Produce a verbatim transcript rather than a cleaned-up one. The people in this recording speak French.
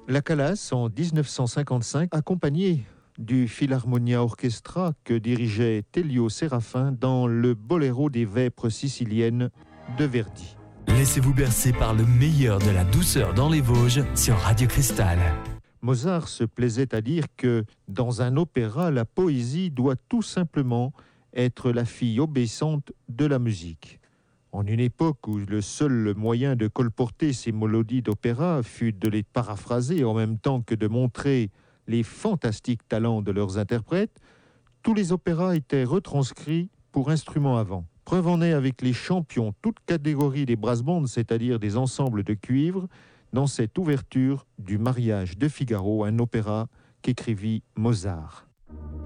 La Calas, en dix-neuf cent cinquante-cinq, accompagné du Philharmonia Orchestra que dirigeait Telio Séraphin dans le Boléro des Vêpres siciliennes de Verdi. Laissez-vous bercer par le meilleur de la douceur dans les Vosges sur Radio Cristal. Mozart se plaisait à dire que dans un opéra, la poésie doit tout simplement être la fille obéissante de la musique. En une époque où le seul moyen de colporter ces mélodies d'opéra fut de les paraphraser en même temps que de montrer les fantastiques talents de leurs interprètes, tous les opéras étaient retranscrits pour instruments à vent. Preuve en est avec les champions, toutes catégories des brass bands, c'est-à-dire des ensembles de cuivre, dans cette ouverture du Mariage de Figaro, un opéra qu'écrivit Mozart.